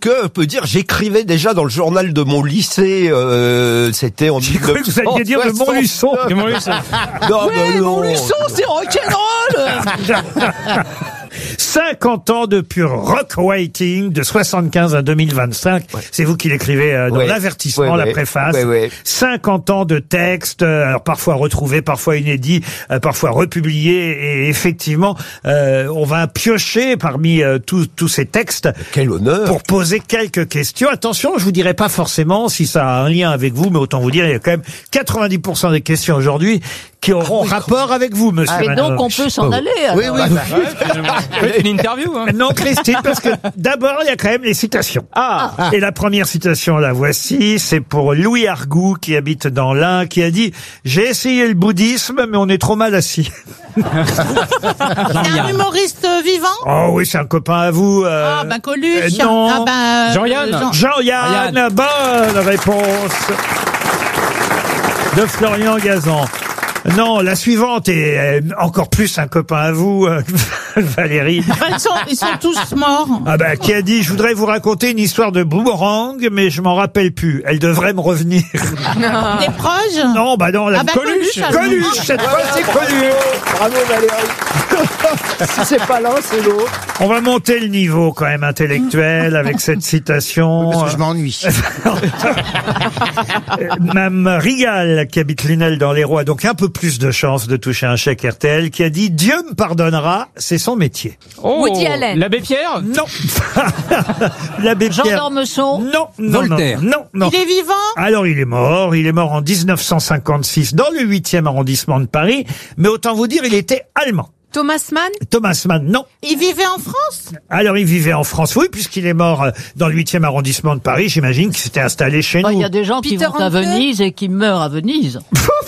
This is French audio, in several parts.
que peut dire, j'écrivais déjà dans le journal de mon lycée, c'était en 1960. J'ai cru que vous alliez dire de Montluçon. Non, Ouais, non. Montluçon, c'est rock'n'roll. 50 ans de pur rock writing, de 75 à 2025. Ouais. C'est vous qui l'écrivez dans l'avertissement, la préface. 50 ans de textes, alors parfois retrouvés, parfois inédits, parfois republiés. Et effectivement, on va piocher parmi tous ces textes. Quel honneur! Pour poser quelques questions. Attention, je vous dirai pas forcément si ça a un lien avec vous, mais autant vous dire, il y a quand même 90% des questions aujourd'hui qui auront rapport avec vous, monsieur. Mais donc on peut s'en aller. Alors. Oui. Une interview, hein. Non, Christine, parce que d'abord, il y a quand même les citations. Et la première citation, la voici, c'est pour Louis Argout, qui habite dans l'Ain, qui a dit « J'ai essayé le bouddhisme, mais on est trop mal assis. » C'est un humoriste vivant? Oh oui, c'est un copain à vous. Coluche. Non. Jean-Yann. Jean-Yann, bonne réponse de Florian Gazan. Non, la suivante est encore plus un copain à vous, Valérie. Ils sont tous morts. Qui a dit, je voudrais vous raconter une histoire de boomerang, mais je m'en rappelle plus. Elle devrait me revenir. Des proches? Non, non, Coluche, cette fois c'est Coluche. Bravo Valérie. Si c'est pas l'un, c'est l'autre. On va monter le niveau quand même intellectuel avec cette citation. Parce que je m'ennuie. Mme Rigal, qui habite Lunel dans l'Hérault, donc un peu plus de chances de toucher un chèque RTL, qui a dit « Dieu me pardonnera, c'est son métier ». Woody Allen. L'abbé Pierre? Non. L'abbé Pierre. Jean d'Ormesson. Non. Voltaire. Non. Il est vivant? Alors il est mort en 1956 dans le 8e arrondissement de Paris, mais autant vous dire, il était allemand. Thomas Mann. Thomas Mann, non. Il vivait en France? Alors, il vivait en France, oui, puisqu'il est mort dans le 8e arrondissement de Paris. J'imagine qu'il s'était installé chez nous. Il y a des gens qui vont à Venise et qui meurent à Venise.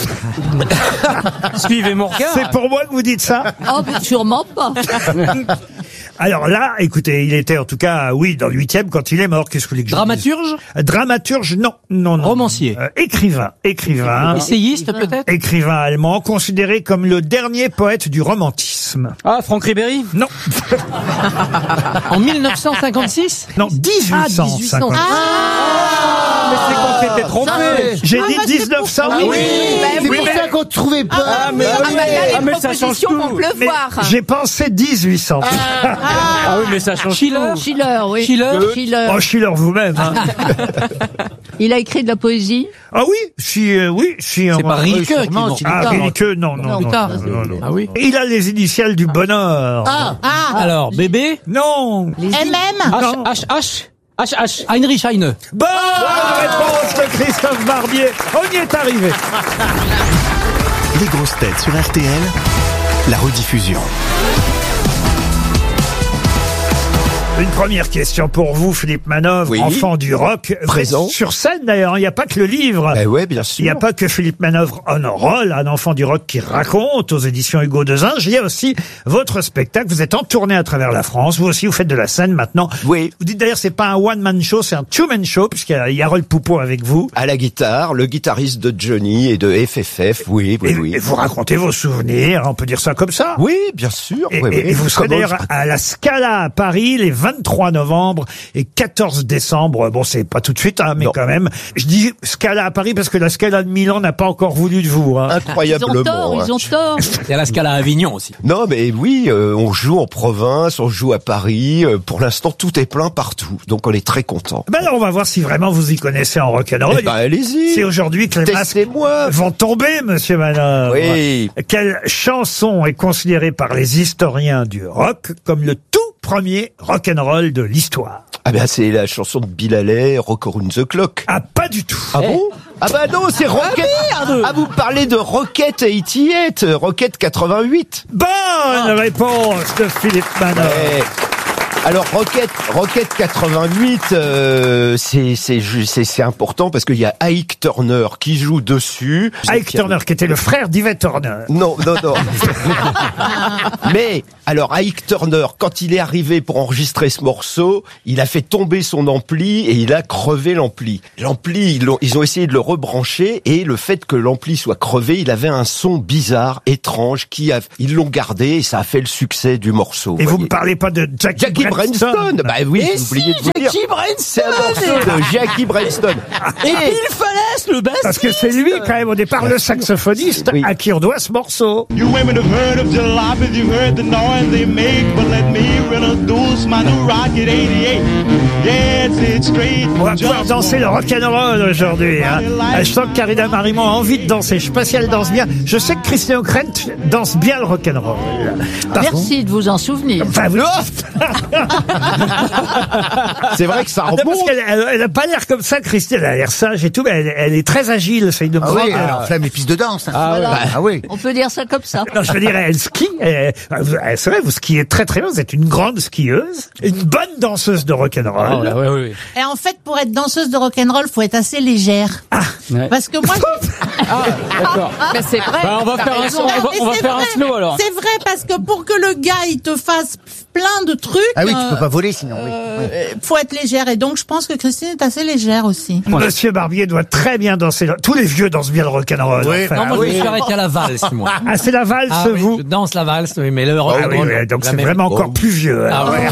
Suivez mon regard. C'est pour moi que vous dites ça? Oh, mais sûrement pas. Alors là, écoutez, il était en tout cas, oui, dans le 8e quand il est mort. Qu'est-ce que vous voulez que je Dramaturge? dise ? Dramaturge, non. Romancier. Écrivain. Essayiste, peut-être? Écrivain allemand, considéré comme le dernier poète du romantisme. Ah, Franck Ribéry? Non. En 1956? Non, 1850. Mais c'est qu'on s'était trompé. J'ai dit 1900. C'est pour ça qu'on ne trouvait pas. Mais ça change tout. Mais j'ai pensé 1800. Ah oui, mais ça change. Schiller, oui. Schiller. Oh, Schiller vous-même. Hein. Il a écrit de la poésie? Ah oui, oui. C'est pas Rilke qui m'en Rilke, non. Ah oui. Il a les initiales du bonheur. Alors, bébé? Non. MM? HH. Heinrich Heine. Bonne réponse de Christophe Barbier. On y est arrivé. Les grosses têtes sur RTL, la rediffusion. Une première question pour vous, Philippe Manœuvre, enfant du rock. Présent. Sur scène, d'ailleurs, il n'y a pas que le livre. Ouais, bien sûr. Il n'y a pas que Philippe Manœuvre on roll, un enfant du rock qui raconte aux éditions Hugo Dezinge. Il y a aussi votre spectacle. Vous êtes en tournée à travers la France. Vous aussi, vous faites de la scène maintenant. Oui. Vous dites d'ailleurs, c'est pas un one-man show, c'est un two-man show, puisqu'il y a Harold Poupeau avec vous. À la guitare, le guitariste de Johnny et de FFF, oui. Et vous racontez vos souvenirs, on peut dire ça comme ça. Oui, bien sûr. Et vous serez d'ailleurs à la Scala à Paris les 23 novembre et 14 décembre. Bon, c'est pas tout de suite, mais quand même. Je dis Scala à Paris parce que la Scala de Milan n'a pas encore voulu de vous. Hein. Incroyablement. Ils ont tort. Il y a la Scala à Avignon aussi. Non, mais oui, on joue en province, on joue à Paris. Pour l'instant, tout est plein partout. Donc, on est très contents. Alors, on va voir si vraiment vous y connaissez en rock'n'roll. Allez-y. C'est aujourd'hui que les masques vont tomber, monsieur Manœuvre. Oui. Quelle chanson est considérée par les historiens du rock comme le tout premier rock'n'roll de l'histoire? C'est la chanson de Bill Haley, Rock Around the Clock. Ah, pas du tout. Ah bon? Non, c'est Rocket. Vous parlez de Rocket 88, Rocket 88. Bonne réponse de Philippe Manœuvre. Ouais. Alors Rocket 88, c'est important parce qu'il y a Ike Turner qui joue dessus. Ike Turner qui était le frère d'Yvette Turner. Non. Mais alors Ike Turner, quand il est arrivé pour enregistrer ce morceau, il a fait tomber son ampli et il a crevé l'ampli. L'ampli, ils ont essayé de le rebrancher et le fait que l'ampli soit crevé, il avait un son bizarre, étrange, ils l'ont gardé et ça a fait le succès du morceau. Et vous me parlez pas de Jackie Bryanston. Bah oui, j'ai oublié de vous dire. C'est un morceau de Jackie Bryanston. Et Bill Fallès, le best. Parce que c'est lui, quand même, au départ, le saxophoniste, à qui on doit ce morceau. You women have heard of jalopies, you've heard the noise they make, but let me introduce my new Rocket 88. Yes, it's straight. On va pouvoir danser le rock'n'roll aujourd'hui. Hein. Je sens que Karina Marimon a envie de danser. Je sais pas si elle danse bien. Je sais que Christian O'Krent danse bien le rock'n'roll. Merci de vous en souvenir. Enfin, vous... C'est vrai que ça Parce remonte. qu'elle a pas l'air comme ça, Christine. Elle a l'air sage et tout, mais elle est très agile. C'est une grande... Oui, alors flamme et piste de danse. Voilà. Ah oui. On peut dire ça comme ça. Non, je veux dire, elle skie. C'est vrai, vous skiez très très bien. Vous êtes une grande skieuse, une bonne danseuse de rock'n'roll. Oui. Et en fait, pour être danseuse de rock'n'roll, faut être assez légère. Ouais. Parce que moi, D'accord. Mais c'est vrai. Bah, on va faire Mais on va c'est faire un vrai. slow alors. C'est vrai parce que pour que le gars il te fasse plein de trucs, Ah oui, tu peux pas voler sinon. Oui. faut être légère. Et donc je pense que Christine est assez légère aussi. Monsieur Barbier doit très bien danser. Tous les vieux dansent bien le rock'n'roll. Oui. enfin. Non, moi je me suis arrêté à la valse, moi. Ah, c'est la valse, Ah oui, vous je danse la valse, oui, mais le Ah oui, rock'n'roll, oui, donc la c'est même. vraiment encore plus vieux. hein. Ah ouais.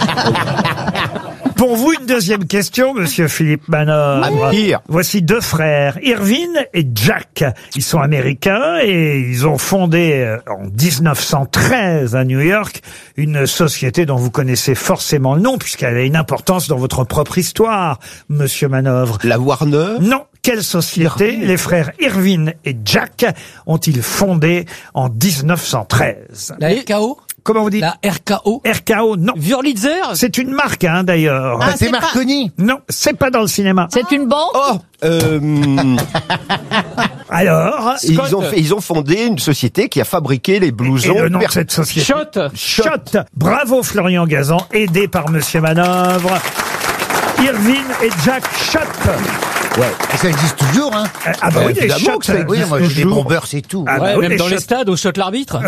Pour vous, une deuxième question, monsieur Philippe Manœuvre. Pire. Voici deux frères, Irvine et Jack. Ils sont américains et ils ont fondé en 1913 à New York une société dont vous connaissez forcément le nom puisqu'elle a une importance dans votre propre histoire, monsieur Manœuvre. La Warner. Non. Quelle société les frères Irvine et Jack ont-ils fondé en 1913? La RKO? Comment vous dites? La RKO? RKO, non. Wurlitzer? C'est une marque, hein, d'ailleurs. Ah, C'est c'est pas- Marconi. Non, c'est pas dans le cinéma. C'est une banque. Oh, Alors, ils ont fondé une société qui a fabriqué les et blousons. le nom de cette société. Shot? Shot. Bravo Florian Gazan, aidé par monsieur Manœuvre. Irvine et Jack Shot. Ouais. Et ça existe toujours, hein. Ah bah oui, les évidemment shots, que ça ça existe. Oui, existe moi j'ai des toujours. bombeurs, c'est tout. Ah bah Ouais, oui, même les dans les shots. stades, au shot l'arbitre.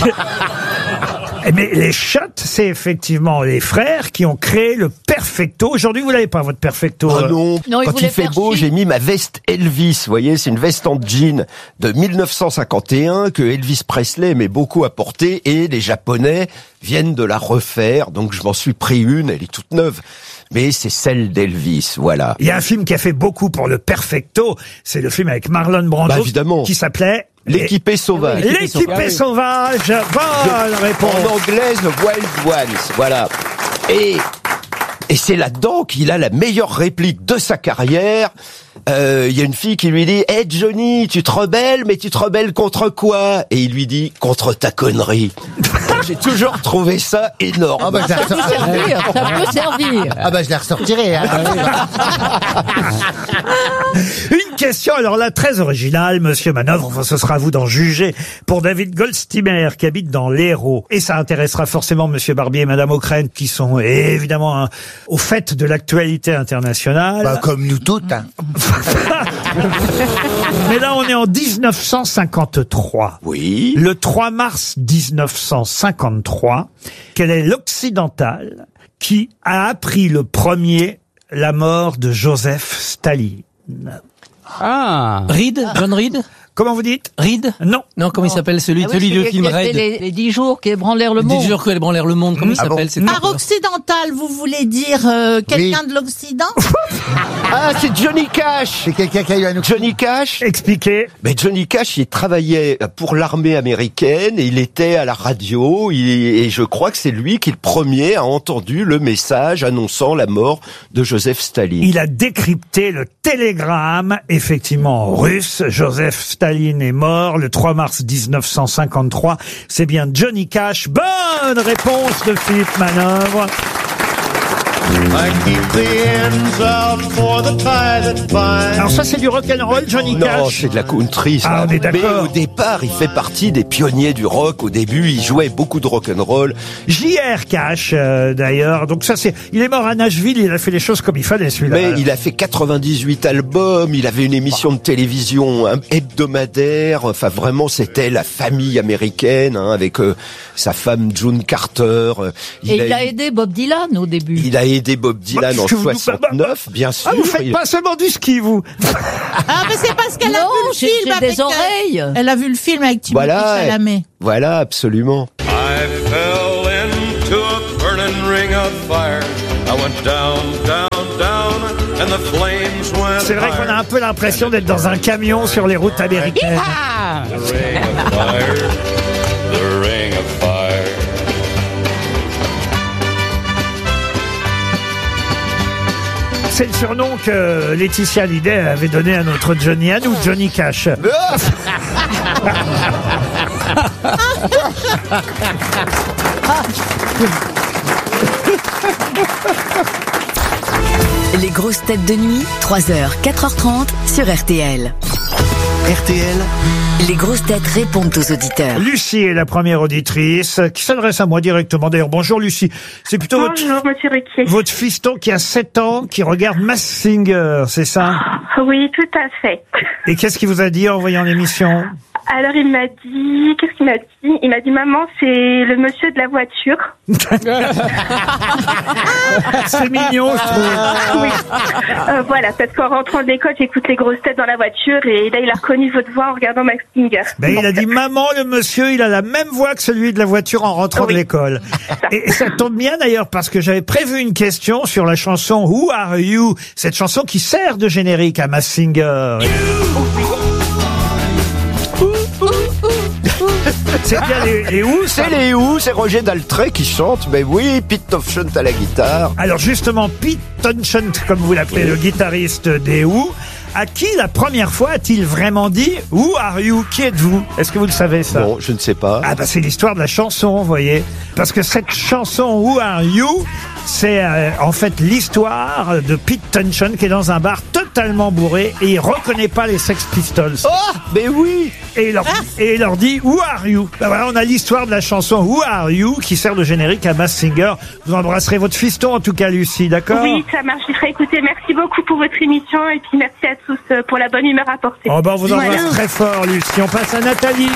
Mais les shots, c'est effectivement les frères qui ont créé le perfecto. Aujourd'hui, vous l'avez pas, votre perfecto. Oh non, Non, il quand voulait il fait faire beau, chic. j'ai mis ma veste Elvis. Vous voyez, c'est une veste en jean de 1951 que Elvis Presley aimait beaucoup à porter et les Japonais viennent de la refaire. Donc je m'en suis pris une, elle est toute neuve. Mais c'est celle d'Elvis, voilà. Il y a un film qui a fait beaucoup pour le perfecto. C'est le film avec Marlon Brando. Bah, évidemment. Qui s'appelait L'équipé sauvage. L'équipé sauvage. Bonne réponse. En anglais, The Wild Ones, voilà. Et c'est là-dedans qu'il a la meilleure réplique de sa carrière. Il y a une fille qui lui dit « Hey Johnny, tu te rebelles, mais tu te rebelles contre quoi ?» Et il lui dit « Contre ta connerie. » J'ai toujours trouvé ça énorme. Ah bah je la Ça peut ressortirai. servir. Ça peut servir. Ah bah je la ressortirai. Hein. Une question, alors là, très originale, monsieur Manœuvre, enfin, ce sera à vous d'en juger, pour David Goldsteiner, qui habite dans l'Hérault. Et ça intéressera forcément monsieur Barbier et madame O'Krent, qui sont évidemment au fait de l'actualité internationale. Bah comme nous toutes. Hein. Mais là, on est en 1953. Oui. Le 3 mars 1953, quel est l'occidental qui a appris le premier la mort de Joseph Staline? Ah. Reed? John Reed? Comment vous dites? Reed? Non. Non, comment il s'appelle celui Ah oui, du celui film qui a fait Raid? les 10 jours qui ébranlèrent le Les monde. 10 jours qu'elle branlèrent le monde, comment il s'appelle? C'est Par occidental, vous voulez dire quelqu'un de l'Occident? Ah, c'est Johnny Cash. C'est quelqu'un qui a eu un Johnny Cash. Expliquez. Mais Johnny Cash, il travaillait pour l'armée américaine et il était à la radio et je crois que c'est lui qui le premier a entendu le message annonçant la mort de Joseph Staline. Il a décrypté le télégramme, effectivement russe. Joseph Staline est mort le 3 mars 1953. C'est bien Johnny Cash. Bonne réponse de Philippe Manœuvre. Alors ça, c'est du rock'n'roll, Johnny Non, Cash. c'est de la country, ça. Ah, on est d'accord. Mais au départ, il fait partie des pionniers du rock. Au début, il jouait beaucoup de rock'n'roll. J.R. Cash, d'ailleurs. Donc ça, il est mort à Nashville. Il a fait les choses comme il fallait, celui-là. Mais il a fait 98 albums, il avait une émission de télévision hebdomadaire. Enfin, vraiment, c'était la famille américaine, hein, avec sa femme June Carter. Et il a aidé Bob Dylan au début. Il a aidé Bob Dylan en 69, bien sûr. Ah, vous faites pas seulement du ski, vous. Ah mais c'est parce qu'elle a Non, vu le j'ai film avec des oreilles. Elle a vu le film avec Timothée Chalamet. Voilà, absolument. I fell into a burning ring of of fire. I went down, down, down, and the flames went C'est vrai qu'on a un peu l'impression d'être dans un camion sur les routes américaines. The ring of fire, the ring of fire. C'est le surnom que Laetitia Hallyday avait donné à notre Johnny, à nous, Johnny Cash. Les grosses têtes de nuit, 3h, 4h30 sur RTL. RTL, les grosses têtes répondent aux auditeurs. Lucie est la première auditrice qui s'adresse à moi directement. D'ailleurs, bonjour Lucie. C'est plutôt Bonjour, monsieur Ruquier. votre fiston qui a 7 ans qui regarde Masked Singer, c'est ça? Oui, tout à fait. Et qu'est-ce qu'il vous a dit en voyant l'émission? Alors, il m'a dit... Qu'est-ce qu'il m'a dit? Il m'a dit, maman, c'est le monsieur de la voiture. C'est mignon, je trouve. Oui. Voilà, parce qu'en rentrant de l'école, j'écoute les grosses têtes dans la voiture et là, il a reconnu votre voix en regardant Masked Singer. Ben, il a dit, maman, le monsieur, il a la même voix que celui de la voiture en rentrant de l'école. Et ça tombe bien d'ailleurs parce que j'avais prévu une question sur la chanson Who Are You? Cette chanson qui sert de générique à Masked Singer. C'est bien les Who, c'est les Who, c'est Roger Daltrey qui chante, mais oui, Pete Townshend à la guitare. Alors justement, Pete Townshend, comme vous l'appelez, le guitariste des Who, à qui la première fois a-t-il vraiment dit « Who are you » ? Qui êtes-vous ? Est-ce que vous le savez, ça ? Non, je ne sais pas. Ah bah c'est l'histoire de la chanson, vous voyez. Parce que cette chanson « Who are you » c'est en fait l'histoire de Pete Townshend qui est dans un bar totalement bourré et il reconnaît pas les Sex Pistols. Oh, mais oui. Et il leur dit Who are you? Ben voilà, on a l'histoire de la chanson Who are you qui sert de générique à Masked Singer. Vous embrasserez votre fiston en tout cas, Lucie, d'accord? Oui, ça marche. Je ferai écouter. Merci beaucoup pour votre émission et puis merci à tous pour la bonne humeur apportée. Oh ben on vous embrasse très fort, Lucie. On passe à Nathalie.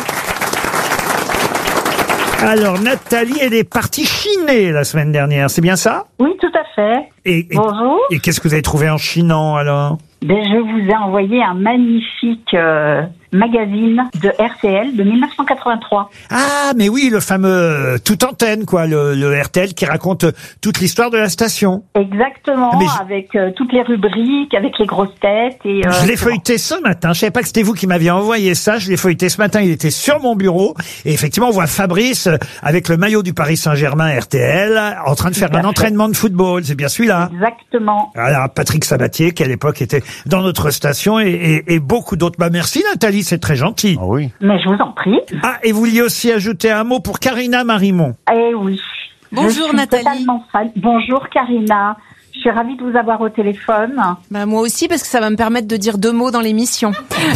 Alors, Nathalie, elle est partie chiner la semaine dernière, c'est bien ça? Oui, tout à fait. Bonjour. Et qu'est-ce que vous avez trouvé en chinant, alors? Ben, je vous ai envoyé un magnifique magazine de RTL de 1983. Ah, mais oui, le fameux toute antenne, quoi, le RTL qui raconte toute l'histoire de la station. Exactement, avec toutes les rubriques, avec les grosses têtes. Et, je l'ai feuilleté ce matin, je savais pas que c'était vous qui m'aviez envoyé ça, je l'ai feuilleté ce matin, il était sur mon bureau, et effectivement, on voit Fabrice avec le maillot du Paris Saint-Germain RTL, en train de faire un entraînement de football, c'est bien celui-là. Exactement. Alors, Patrick Sabatier, qui à l'époque était dans notre station, et beaucoup d'autres. Bah, merci Nathalie, c'est très gentil. Ah oui. Mais je vous en prie. Ah, et vous vouliez aussi ajouter un mot pour Karina Marimont. Eh oui. Bonjour Nathalie. Totalement fan. Bonjour Karina. Je suis ravie de vous avoir au téléphone. Bah, moi aussi, parce que ça va me permettre de dire 2 mots dans l'émission.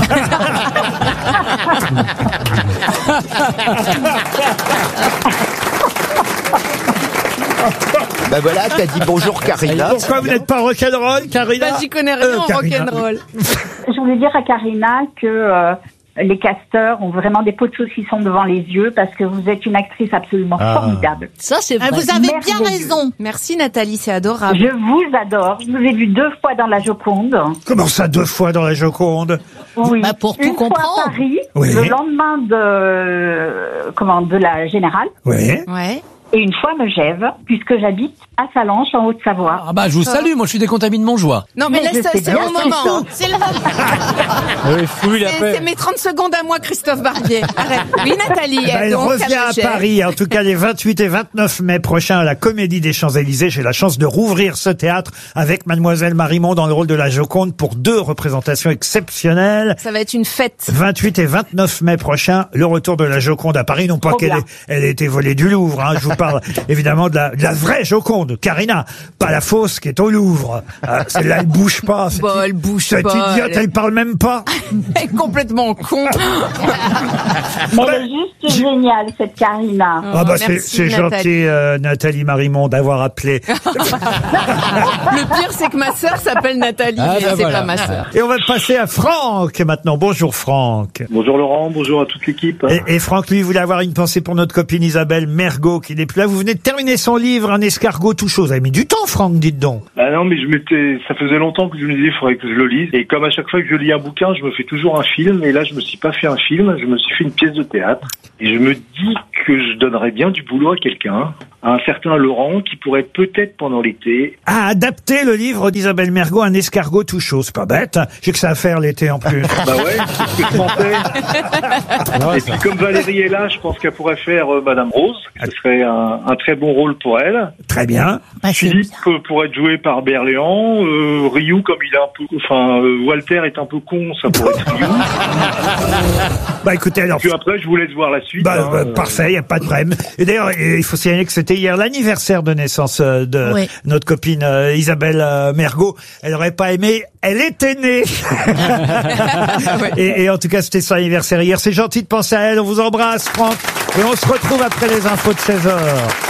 Ben voilà, t'as dit bonjour Karina. Pourquoi vous n'êtes pas rock'n'roll, Karina? Bah, j'y connais rien en rock'n'roll. Je voulais dire à Karina que les casteurs ont vraiment des pots de saucisson devant les yeux parce que vous êtes une actrice absolument formidable. Ça, c'est vrai. Vous avez bien raison. Merci Nathalie, c'est adorable. Je vous adore. Je vous ai vu 2 fois dans la Joconde. Comment ça, 2 fois dans la Joconde? Oui. Bah, pour tout une comprendre. fois à Paris, Oui. le lendemain de la Générale. Oui. Ouais. Et une fois à Megève, puisque j'habite à Salanches, en Haute-Savoie. Ah bah, je vous salue, moi je suis décontamine de Montjoie. Non, mais Mais je laisse, sais c'est bien, mon moment. C'est là. C'est mes 30 secondes à moi, Christophe Barbier. Arrête. Oui, Nathalie. Elle donc, revient à Megève. Paris, en tout cas les 28 et 29 mai prochains à la Comédie des Champs-Élysées. J'ai la chance de rouvrir ce théâtre avec Mademoiselle Marimont dans le rôle de la Joconde pour 2 représentations exceptionnelles. Ça va être une fête. 28 et 29 mai prochain, le retour de la Joconde à Paris. Non pas Trop qu'elle bien. elle ait été volée du Louvre, hein. Je vous parle évidemment de la vraie Joconde, Karina, pas la fausse qui est au Louvre. Celle-là, elle bouge pas. Bon, elle bouge Cette pas. idiote, elle parle même pas. Elle est complètement con. Mais elle est juste géniale, cette Karina. Ah bah merci, c'est Nathalie. gentil, Nathalie Marimont, d'avoir appelé. Le pire, c'est que ma sœur s'appelle Nathalie, Ah, mais bah c'est voilà. pas ma sœur. Et on va passer à Franck maintenant. Bonjour Franck. Bonjour Laurent, bonjour à toute l'équipe. Et Franck, lui, voulait avoir une pensée pour notre copine Isabelle Mergot, qui n'est plus Là, vous venez de terminer son livre, Un escargot tout chaud. Vous avez mis du temps, Franck, dites donc. Ah non, mais ça faisait longtemps que je me disais, il faudrait que je le lise. Et comme à chaque fois que je lis un bouquin, je me fais toujours un film. Et là, je me suis pas fait un film, je me suis fait une pièce de théâtre. Et je me dis que je donnerais bien du boulot à quelqu'un, à un certain Laurent, qui pourrait peut-être pendant l'été... adapter le livre d'Isabelle Mergo, Un escargot tout chaud. C'est pas bête, hein. J'ai que ça à faire l'été en plus. Bah ouais, c'est ce que je pensais. Et puis comme Valérie est là, je pense qu'elle pourrait faire Madame Rose. Ce serait un très bon rôle pour elle. Très bien. Philippe pourrait être joué par Berléand. Ryu, comme il est un peu... Walter est un peu con, ça pourrait être Ryu. Bah écoutez, alors... Puis après, je vous laisse voir la suite. Parfait, il n'y a pas de problème. Et d'ailleurs, il faut signaler que c'était hier l'anniversaire de naissance de notre copine Isabelle Mergo. Elle n'aurait pas aimé, elle était née. et en tout cas, c'était son anniversaire hier. C'est gentil de penser à elle. On vous embrasse, Franck. Et on se retrouve après les infos de 16h.